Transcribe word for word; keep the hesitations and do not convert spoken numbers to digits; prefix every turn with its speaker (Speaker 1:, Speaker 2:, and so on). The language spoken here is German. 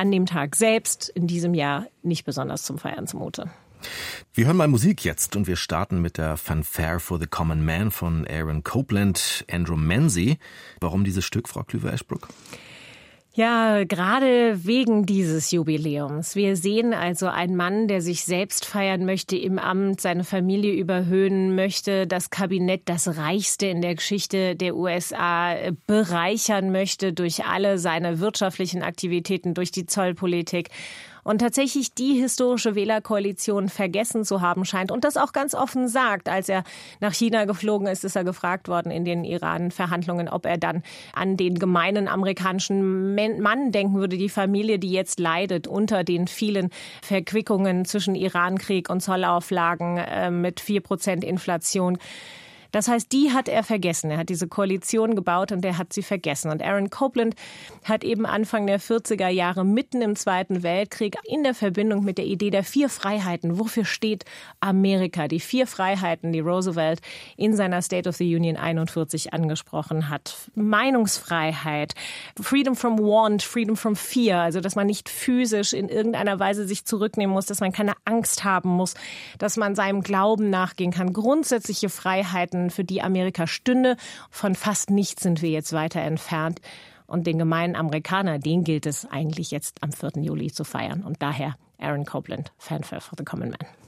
Speaker 1: an dem Tag selbst in diesem Jahr nicht besonders zum Feiern zumute.
Speaker 2: Wir hören mal Musik jetzt und wir starten mit der Fanfare for the Common Man von Aaron Copland, Andrew Manzi. Warum dieses Stück, Frau Klüver-Eschbruck?
Speaker 1: Ja, gerade wegen dieses Jubiläums. Wir sehen also einen Mann, der sich selbst feiern möchte im Amt, seine Familie überhöhen möchte, das Kabinett, das reichste in der Geschichte der U S A, bereichern möchte durch alle seine wirtschaftlichen Aktivitäten, durch die Zollpolitik. Und tatsächlich die historische Wählerkoalition vergessen zu haben scheint und das auch ganz offen sagt. Als er nach China geflogen ist, ist er gefragt worden in den Iran-Verhandlungen, ob er dann an den gemeinen amerikanischen Mann denken würde, die Familie, die jetzt leidet unter den vielen Verquickungen zwischen Irankrieg und Zollauflagen äh, mit vier Prozent Inflation. Das heißt, die hat er vergessen. Er hat diese Koalition gebaut und er hat sie vergessen. Und Aaron Copland hat eben Anfang der vierziger Jahre mitten im Zweiten Weltkrieg in der Verbindung mit der Idee der vier Freiheiten, wofür steht Amerika, die vier Freiheiten, die Roosevelt in seiner State of the Union einundvierzig angesprochen hat. Meinungsfreiheit, Freedom from Want, Freedom from Fear, also dass man nicht physisch in irgendeiner Weise sich zurücknehmen muss, dass man keine Angst haben muss, dass man seinem Glauben nachgehen kann. Grundsätzliche Freiheiten, für die Amerika stünde. Von fast nichts sind wir jetzt weiter entfernt. Und den gemeinen Amerikaner, den gilt es eigentlich jetzt am vierten Juli zu feiern. Und daher Aaron Copland, Fanfare for the Common Man.